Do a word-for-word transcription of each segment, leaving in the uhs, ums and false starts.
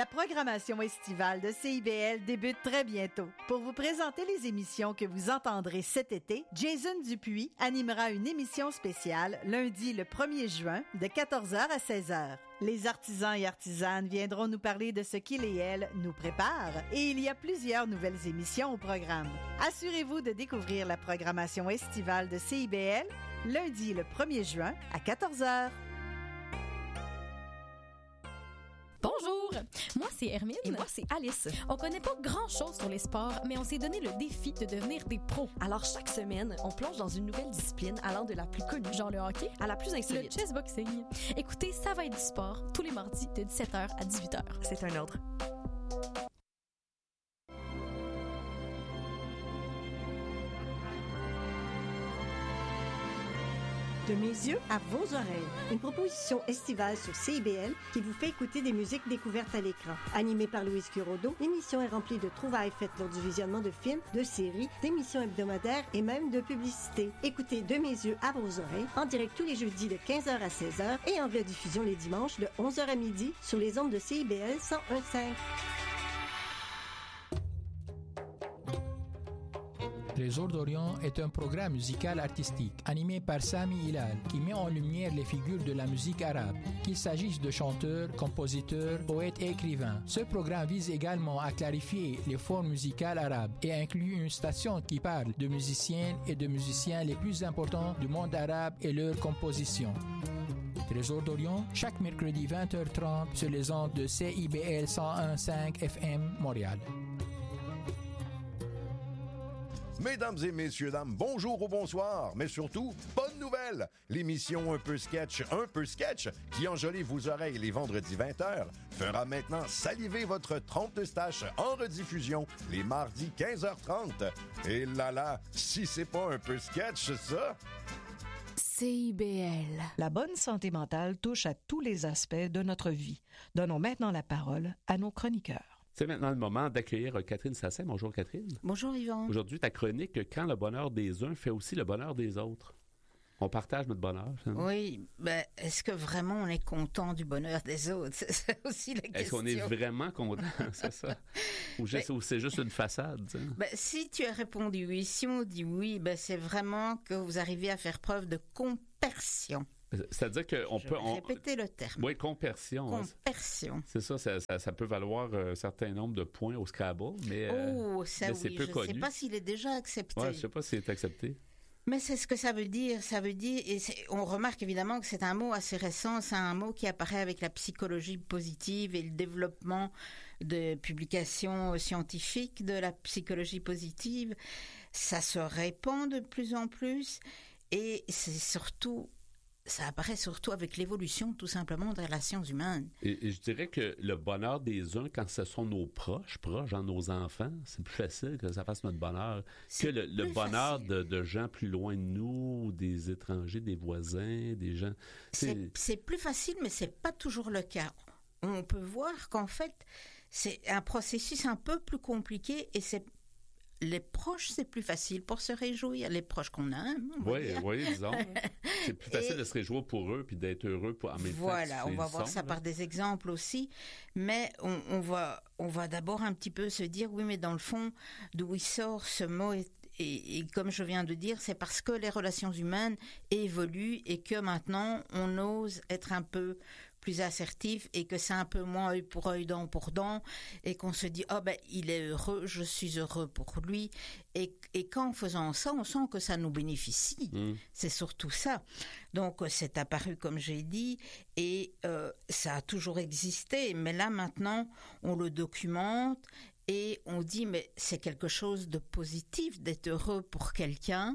La programmation estivale de C I B L débute très bientôt. Pour vous présenter les émissions que vous entendrez cet été, Jason Dupuis animera une émission spéciale lundi le premier juin de quatorze heures à seize heures. Les artisans et artisanes viendront nous parler de ce qu'ils et elles nous préparent et il y a plusieurs nouvelles émissions au programme. Assurez-vous de découvrir la programmation estivale de C I B L lundi le premier juin à quatorze heures. Bonjour, moi c'est Hermine. Et moi c'est Alice. On connaît pas grand-chose sur les sports, mais on s'est donné le défi de devenir des pros. Alors chaque semaine, on plonge dans une nouvelle discipline allant de la plus connue, genre le hockey, à la plus insolite, le chessboxing. Écoutez, ça va être du sport tous les mardis de dix-sept heures à dix-huit heures. C'est un ordre. De mes yeux à vos oreilles, une proposition estivale sur C I B L qui vous fait écouter des musiques découvertes à l'écran. Animée par Louise Curodo, l'émission est remplie de trouvailles faites lors du visionnement de films, de séries, d'émissions hebdomadaires et même de publicités. Écoutez De mes yeux à vos oreilles en direct tous les jeudis de quinze heures à seize heures et en rediffusion les dimanches de onze heures à midi sur les ondes de C I B L cent un virgule cinq. Trésor d'Orient est un programme musical artistique animé par Sami Hilal qui met en lumière les figures de la musique arabe, qu'il s'agisse de chanteurs, compositeurs, poètes et écrivains. Ce programme vise également à clarifier les formes musicales arabes et inclut une station qui parle de musiciennes et de musiciens les plus importants du monde arabe et leurs compositions. Trésor d'Orient, chaque mercredi vingt heures trente sur les ondes de C I B L cent un virgule cinq F M Montréal. Mesdames et messieurs, dames, bonjour ou bonsoir, mais surtout, bonne nouvelle! L'émission Un peu sketch, un peu sketch, qui enjolive vos oreilles les vendredis vingt heures, fera maintenant saliver votre trompe de stache en rediffusion les mardis quinze heures trente. Et là là, si c'est pas un peu sketch, ça... C I B L. La bonne santé mentale touche à tous les aspects de notre vie. Donnons maintenant la parole à nos chroniqueurs. C'est maintenant le moment d'accueillir Catherine Sassin. Bonjour Catherine. Bonjour Yvan. Aujourd'hui, ta chronique « Quand le bonheur des uns fait aussi le bonheur des autres ». On partage notre bonheur. Finalement. Oui, ben, est-ce que vraiment on est content du bonheur des autres? C'est aussi la question. Est-ce qu'on est vraiment content, c'est ça? Ou, juste, ben, ou c'est juste une façade? Ben, si tu as répondu oui, si on dit oui, ben, c'est vraiment que vous arrivez à faire preuve de compersion. C'est-à-dire qu'on peut... On... répéter le terme. Oui, compersion. Compersion. C'est ça, ça, ça, ça peut valoir un certain nombre de points au Scrabble, mais, oh, ça, mais oui, c'est peu je connu. Je ne sais pas s'il est déjà accepté. Ouais, je ne sais pas s'il est accepté. Mais c'est ce que ça veut dire. Ça veut dire, et on remarque évidemment que c'est un mot assez récent. C'est un mot qui apparaît avec la psychologie positive et le développement de publications scientifiques de la psychologie positive. Ça se répand de plus en plus et c'est surtout... Ça apparaît surtout avec l'évolution, tout simplement, des relations humaines. Et, et je dirais que le bonheur des uns, quand ce sont nos proches, proches, genre nos enfants, c'est plus facile que ça fasse notre bonheur c'est que le, le bonheur de, de gens plus loin de nous, des étrangers, des voisins, des gens. C'est, c'est, c'est plus facile, mais c'est pas toujours le cas. On peut voir qu'en fait, c'est un processus un peu plus compliqué et c'est les proches, c'est plus facile pour se réjouir. Les proches qu'on aime. Oui, oui, disons. C'est plus facile et, de se réjouir pour eux puis d'être heureux pour en même voilà, temps. Voilà, on va voir ça là. Par des exemples aussi. Mais on, on va, on va d'abord un petit peu se dire, oui, mais dans le fond, d'où il sort ce mot et, et, et comme je viens de dire, c'est parce que les relations humaines évoluent et que maintenant, on ose être un peu plus assertif et que c'est un peu moins œil pour œil, dent pour dent et qu'on se dit, oh ben, il est heureux, je suis heureux pour lui. Et, et qu'en faisant ça, on sent que ça nous bénéficie. Mmh. C'est surtout ça. Donc, c'est apparu, comme j'ai dit, et euh, ça a toujours existé. Mais là, maintenant, on le documente et on dit, mais c'est quelque chose de positif d'être heureux pour quelqu'un.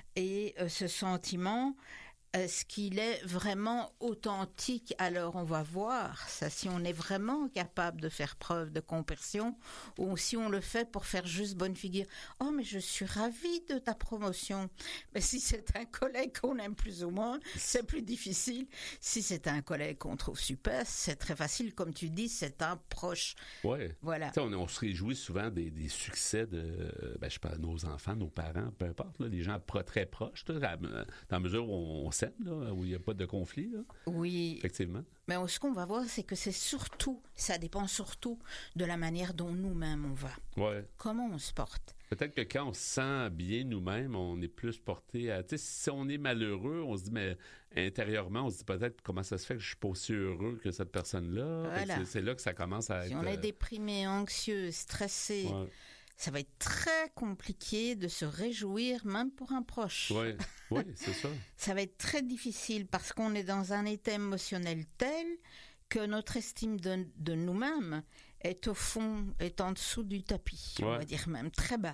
Et euh, ce sentiment... Est-ce qu'il est vraiment authentique? Alors on va voir ça, si on est vraiment capable de faire preuve de compersion ou si on le fait pour faire juste bonne figure. Oh mais je suis ravie de ta promotion. Mais si c'est un collègue qu'on aime plus ou moins, c'est plus difficile. Si c'est un collègue qu'on trouve super, c'est très facile. Comme tu dis, c'est un proche. Oui. Voilà. On, on se réjouit souvent des, des succès de ben, je sais pas, nos enfants, nos parents, peu importe, là, les gens très proches, là, dans la mesure où on saine, là, où il n'y a pas de conflit. Là. Oui. Effectivement. Mais ce qu'on va voir, c'est que c'est surtout, ça dépend surtout de la manière dont nous-mêmes on va. Ouais. Comment on se porte. Peut-être que quand on se sent bien nous-mêmes, on est plus porté à... Tu sais, si on est malheureux, on se dit, mais intérieurement, on se dit peut-être comment ça se fait que je suis pas aussi heureux que cette personne-là. Voilà. C'est, c'est là que ça commence à si être... Si on est euh... déprimé, anxieux, stressé, ouais. ça va être très compliqué de se réjouir, même pour un proche. Oui, oui, c'est ça. Ça va être très difficile parce qu'on est dans un état émotionnel tel que notre estime de, de nous-mêmes est au fond, est en dessous du tapis, ouais. on va dire même très bas.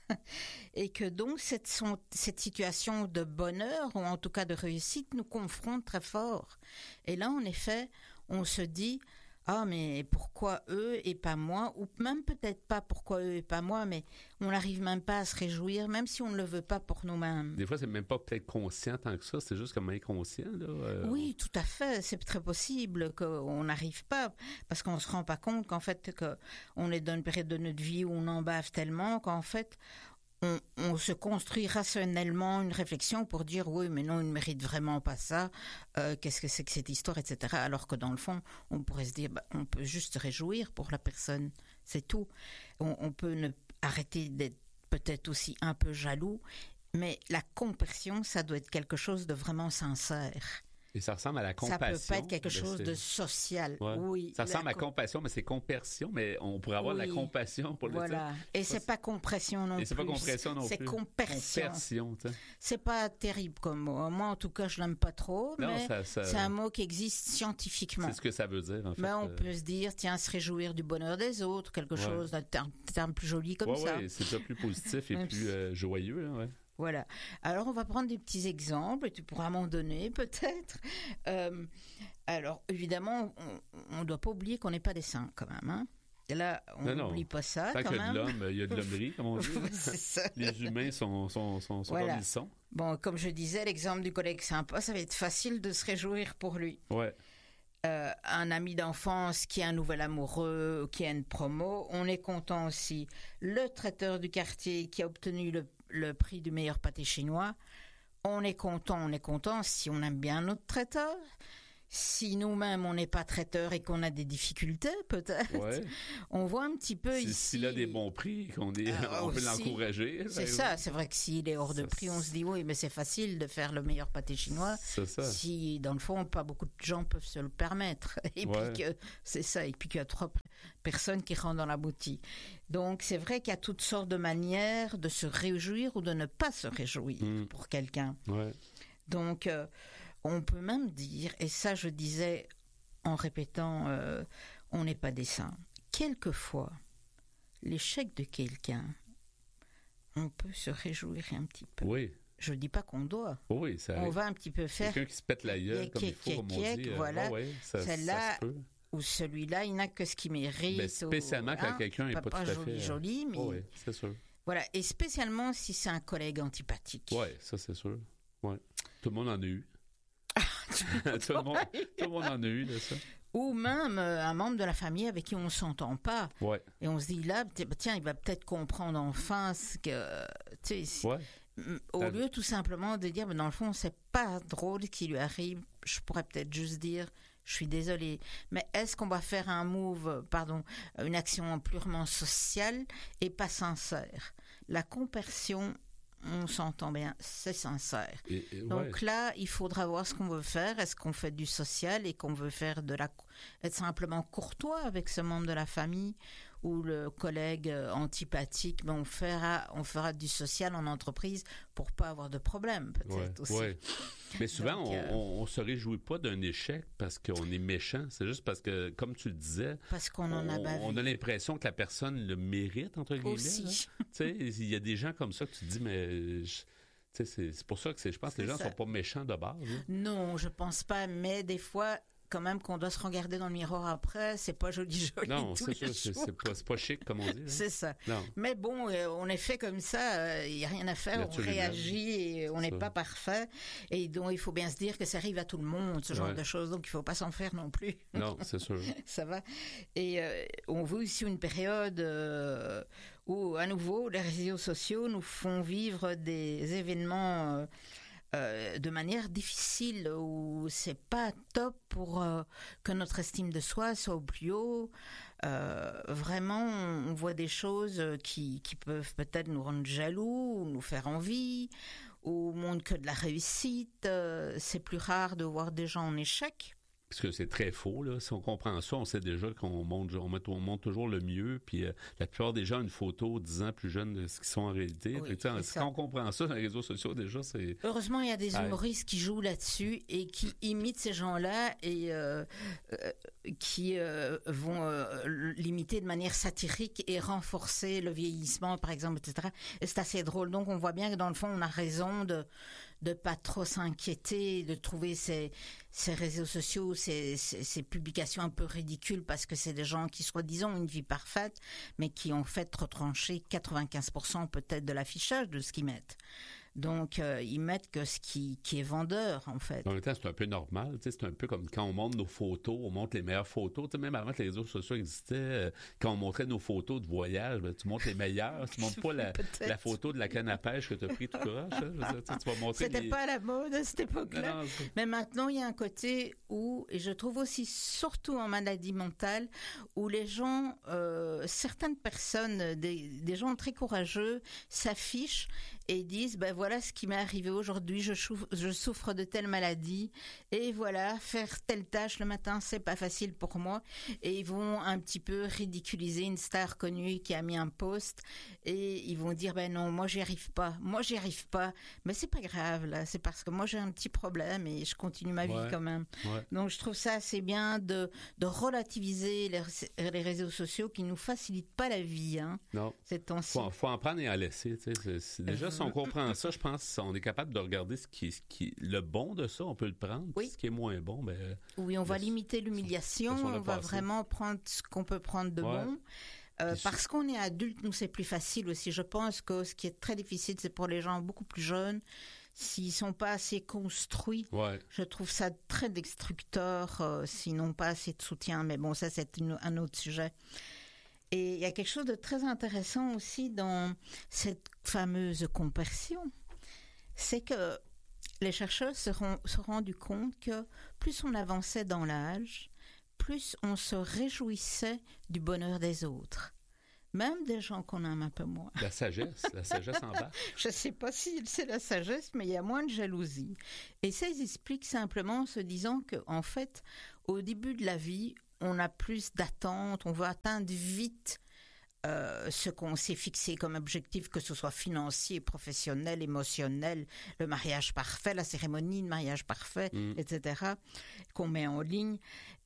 Et que donc cette, son, cette situation de bonheur, ou en tout cas de réussite, nous confronte très fort. Et là, en effet, on se dit... Ah, mais pourquoi eux et pas moi? Ou même peut-être pas pourquoi eux et pas moi, mais on n'arrive même pas à se réjouir, même si on ne le veut pas pour nous-mêmes. Des fois, c'est même pas peut-être conscient tant que ça, c'est juste comme inconscient. Là. Euh, oui, tout à fait. C'est très possible qu'on n'arrive pas, parce qu'on ne se rend pas compte qu'en fait, qu'on est dans une période de notre vie où on en bave tellement qu'en fait... On, on se construit rationnellement une réflexion pour dire oui mais non il ne mérite vraiment pas ça, euh, qu'est-ce que c'est que cette histoire, etc. Alors que dans le fond on pourrait se dire bah, on peut juste se réjouir pour la personne, c'est tout. On, on peut ne, arrêter d'être peut-être aussi un peu jaloux, mais la compassion ça doit être quelque chose de vraiment sincère. Et ça ressemble à la compassion. Ça peut pas être quelque chose de social. Ouais. Oui. Ça ressemble la... à compassion, mais c'est compersion, mais on pourrait avoir oui. la compassion pour voilà. le dire. Voilà. Et c'est pas compression non plus. Et c'est pas compression non c'est plus. C'est compersion. Compersion, c'est pas terrible comme mot. Moi, en tout cas, je l'aime pas trop, non, mais ça, ça... c'est un mot qui existe scientifiquement. C'est ce que ça veut dire, en fait. Mais on peut se dire, tiens, se réjouir du bonheur des autres, quelque ouais. chose d'un terme, terme plus joli comme ouais, ça. Oui, c'est déjà plus positif et plus euh, joyeux, là, ouais. Voilà. Alors, on va prendre des petits exemples et tu pourras m'en donner peut-être. Euh, alors, évidemment, on ne doit pas oublier qu'on n'est pas des saints quand même. Hein. Et là, on n'oublie pas ça Tant quand qu'il y a même. de l'homme, il y a de l'hommerie, comme on dit. C'est ça. Les humains sont, sont, sont, sont voilà. comme ils sont. Bon, comme je disais, l'exemple du collègue sympa, ça va être facile de se réjouir pour lui. Ouais. Euh, un ami d'enfance qui a un nouvel amoureux, qui a une promo, on est content aussi. Le traiteur du quartier qui a obtenu le le prix du meilleur pâté chinois, on est content, on est content si on aime bien notre traiteur. Si nous-mêmes, on n'est pas traiteur et qu'on a des difficultés, peut-être, ouais. on voit un petit peu si, ici... S'il a des bons prix, qu'on est, euh, on peut aussi, l'encourager. C'est ça, c'est vrai que s'il est hors de ça, prix, on se dit, oui, mais c'est facile de faire le meilleur pâté chinois. C'est ça. Si, dans le fond, pas beaucoup de gens peuvent se le permettre. Et ouais. puis que, c'est ça, et puis qu'il y a trois personnes qui rentrent dans la boutique. Donc, c'est vrai qu'il y a toutes sortes de manières de se réjouir ou de ne pas se réjouir mmh. pour quelqu'un. Ouais. Donc... Euh, on peut même dire, et ça je disais en répétant, euh, on n'est pas des saints. Quelquefois, l'échec de quelqu'un, on peut se réjouir un petit peu. Oui. Je ne dis pas qu'on doit. Oui, ça on va un petit peu faire... Quelqu'un qui se pète la gueule, comme il faut, comme on dit. Voilà. Oh, oui, ça, Celle-là, ça se peut. Ou celui-là, il n'a que ce qu'il mérite. Mais spécialement ou, quand hein, quelqu'un n'est pas, pas tout à joli, fait... joli, mais... Oh, oui, c'est sûr. Voilà, et spécialement si c'est un collègue antipathique. Oui, ça c'est sûr. Ouais. Tout le monde en a eu. tout, le monde, tout le monde en a eu de ça. Ou même euh, un membre de la famille avec qui on ne s'entend pas. Ouais. Et on se dit là, tiens, il va peut-être comprendre enfin ce que... Tu sais, ouais. Au ah, lieu tout simplement de dire, mais dans le fond, c'est pas drôle ce qui lui arrive, je pourrais peut-être juste dire, je suis désolée. Mais est-ce qu'on va faire un move, pardon, une action purement sociale et pas sincère? La compersion... On s'entend bien, c'est sincère. Et, et, Donc ouais. là, il faudra voir ce qu'on veut faire. Est-ce qu'on fait du social et qu'on veut faire de la, être simplement courtois avec ce membre de la famille ou le collègue antipathique, mais on fera, on fera du social en entreprise pour pas avoir de problème, peut-être ouais, aussi. Ouais. Mais souvent, Donc, euh, on, on se réjouit pas d'un échec parce qu'on est méchant. C'est juste parce que, comme tu le disais, parce qu'on en a bavé. On a l'impression que la personne le mérite, entre guillemets. Aussi. Tu sais, il y a des gens comme ça que tu te dis, mais... Je... C'est, c'est pour ça que c'est, je pense que les gens ne sont pas méchants de base. Hein. Non, je pense pas, mais des fois, quand même, qu'on doit se regarder dans le miroir après, c'est pas joli, joli. Non, tous c'est les ça, jours. c'est pas, c'est pas chic, comme on dit. Hein. C'est ça. Non. Mais bon, euh, on est fait comme ça, il euh, n'y a rien à faire, on réagit et on n'est pas parfait. Et donc, il faut bien se dire que ça arrive à tout le monde, ce genre ouais. de choses, donc il ne faut pas s'en faire non plus. Non, c'est sûr. Ça va. Et euh, on vit aussi une période... Euh, où, à nouveau, les réseaux sociaux nous font vivre des événements euh, euh, de manière difficile, où c'est pas top pour euh, que notre estime de soi soit au plus haut. Euh, vraiment, on voit des choses qui, qui peuvent peut-être nous rendre jaloux, ou nous faire envie, ou montrent que de la réussite. Euh, c'est plus rare de voir des gens en échec. Parce que c'est très faux, là. Si on comprend ça, on sait déjà qu'on montre, on montre, on montre toujours le mieux. Puis euh, la plupart des gens ont une photo dix ans plus jeune de ce qu'ils sont en réalité. Oui, Fait, quand on comprend ça dans les réseaux sociaux, déjà, c'est... Heureusement, il y a des ouais. humoristes qui jouent là-dessus et qui imitent ces gens-là et euh, euh, qui euh, vont euh, l'imiter de manière satirique et renforcer le vieillissement, par exemple, et cetera. Et c'est assez drôle. Donc, on voit bien que dans le fond, on a raison de de pas trop s'inquiéter, de trouver ces, ces réseaux sociaux, ces, ces, ces publications un peu ridicules parce que c'est des gens qui, soi-disant, ont une vie parfaite, mais qui ont fait retrancher quatre-vingt-quinze pour cent peut-être de l'affichage de ce qu'ils mettent. Donc, euh, ils mettent que ce qui, qui est vendeur, en fait. En même temps, c'est un peu normal. C'est un peu comme quand on montre nos photos, on montre les meilleures photos. T'sais, même avant que les réseaux sociaux existaient, euh, quand on montrait nos photos de voyage, ben, tu montres les meilleures. Tu montres pas la, la photo de la canne à pêche que tu as pris tout croche. Hein, je veux dire, tu vas montrer c'était les... pas à la mode à cette époque-là. Non, non, mais maintenant, il y a un côté où, et je trouve aussi, surtout en maladie mentale, où les gens, euh, certaines personnes, des, des gens très courageux, s'affichent et disent, ben voilà ce qui m'est arrivé aujourd'hui, je souffre, je souffre de telle maladie, et voilà, faire telle tâche le matin, c'est pas facile pour moi, et ils vont un petit peu ridiculiser une star connue qui a mis un post, et ils vont dire, ben non, moi j'y arrive pas, moi j'y arrive pas, mais c'est pas grave, là, c'est parce que moi j'ai un petit problème, et je continue ma vie ouais, quand même. Ouais. Donc je trouve ça assez bien de, de relativiser les, les réseaux sociaux qui nous facilitent pas la vie, hein, non. ces temps-ci. Faut, faut en prendre et en laisser, tu sais, c'est, c'est, déjà, si on comprend ça, je pense qu'on est capable de regarder ce qui, ce qui, le bon de ça, on peut le prendre. Oui. Ce qui est moins bon, ben. Oui, on va limiter l'humiliation, on va vraiment prendre ce qu'on peut prendre de ouais. bon. Euh, parce qu'on est adulte, nous, c'est plus facile aussi. Je pense que ce qui est très difficile, c'est pour les gens beaucoup plus jeunes. S'ils sont pas assez construits, ouais. je trouve ça très destructeur, euh, s'ils n'ont pas assez de soutien. Mais bon, ça, c'est une, un autre sujet. Et il y a quelque chose de très intéressant aussi dans cette fameuse compersion. C'est que les chercheurs se sont rendus compte que plus on avançait dans l'âge, plus on se réjouissait du bonheur des autres. Même des gens qu'on aime un peu moins. La sagesse, la sagesse en bas. Je ne sais pas si c'est la sagesse, mais il y a moins de jalousie. Et ça, ils expliquent simplement en se disant qu'en fait, au début de la vie, on a plus d'attentes, on veut atteindre vite euh, ce qu'on s'est fixé comme objectif, que ce soit financier, professionnel, émotionnel, le mariage parfait, la cérémonie de mariage parfait, mmh. et cetera, qu'on met en ligne.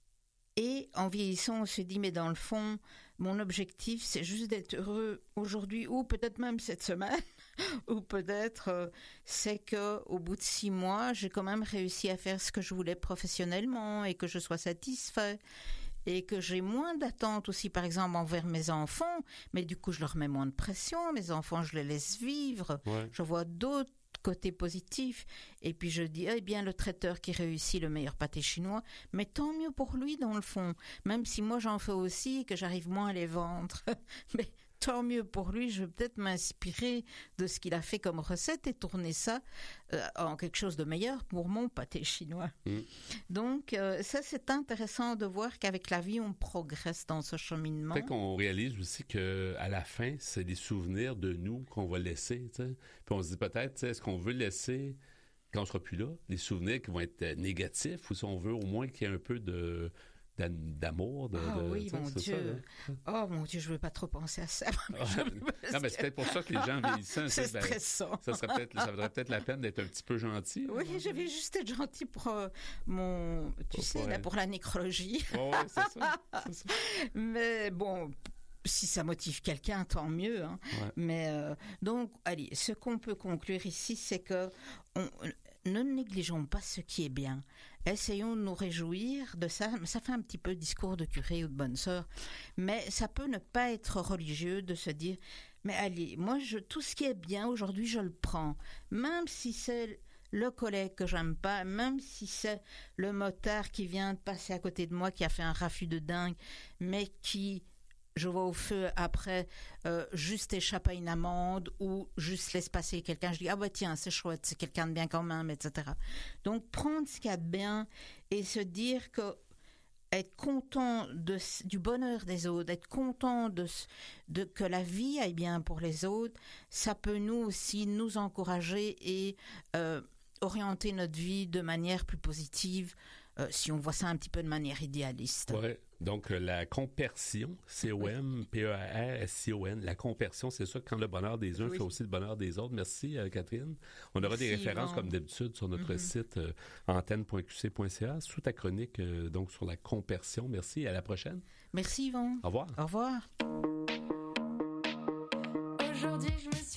Et en vieillissant, on se dit, mais dans le fond, mon objectif, c'est juste d'être heureux aujourd'hui, ou peut-être même cette semaine, ou peut-être euh, c'est qu'au bout de six mois, j'ai quand même réussi à faire ce que je voulais professionnellement et que je sois satisfait. Et que j'ai moins d'attentes aussi, par exemple, envers mes enfants, mais du coup, je leur mets moins de pression. Mes enfants, je les laisse vivre. Ouais. Je vois d'autres côtés positifs. Et puis, je dis, eh bien, le traiteur qui réussit le meilleur pâté chinois, mais tant mieux pour lui, dans le fond. Même si moi, j'en fais aussi et que j'arrive moins à les vendre. Mais tant mieux pour lui, je vais peut-être m'inspirer de ce qu'il a fait comme recette et tourner ça euh, en quelque chose de meilleur pour mon pâté chinois. Mmh. Donc, euh, ça, c'est intéressant de voir qu'avec la vie, on progresse dans ce cheminement. Peut-être qu'on réalise aussi qu'à la fin, c'est des souvenirs de nous qu'on va laisser. T'sais. Puis on se dit peut-être, est-ce qu'on veut laisser, quand on ne sera plus là, des souvenirs qui vont être négatifs ou si on veut au moins qu'il y ait un peu de... d'amour de, ah de, oui mon Dieu ça, oh mon Dieu je veux pas trop penser à ça ah, non mais c'est peut-être pour ça que les gens vieillissant c'est ben, stressant ça serait peut-être ça vaudrait peut-être la peine d'être un petit peu gentil oui hein, je vais juste être gentil pour euh, mon tu oh, sais ouais. là pour la nécrologie oh, ouais, c'est ça, c'est ça. Mais bon si ça motive quelqu'un, tant mieux. Hein. Ouais. Mais euh, donc, allez, ce qu'on peut conclure ici, c'est que on, ne négligeons pas ce qui est bien. Essayons de nous réjouir de ça. Ça fait un petit peu discours de curé ou de bonne sœur, mais ça peut ne pas être religieux de se dire, mais allez, moi, je, tout ce qui est bien aujourd'hui, je le prends, même si c'est le collègue que j'aime pas, même si c'est le motard qui vient de passer à côté de moi, qui a fait un raffut de dingue, mais qui je vois au feu après, euh, juste échappe à une amende ou juste laisse passer quelqu'un. Je dis, ah bah tiens, c'est chouette, c'est quelqu'un de bien quand même, et cetera. Donc, prendre ce qu'il y a de bien et se dire que être content de, du bonheur des autres, être content de, de que la vie aille bien pour les autres, ça peut nous aussi nous encourager et euh, orienter notre vie de manière plus positive, euh, si on voit ça un petit peu de manière idéaliste. Ouais. Donc, euh, la compersion, C O M P E R S C O N, la compersion, c'est ça, quand le bonheur des uns oui. fait aussi le bonheur des autres. Merci, euh, Catherine. On aura Merci, des références, Yvon. Comme d'habitude, sur notre mm-hmm. site euh, antenne point q c point c a, sous ta chronique, euh, donc sur la compersion. Merci, à la prochaine. Merci, Yvon. Au revoir. Au revoir. Aujourd'hui, je me suis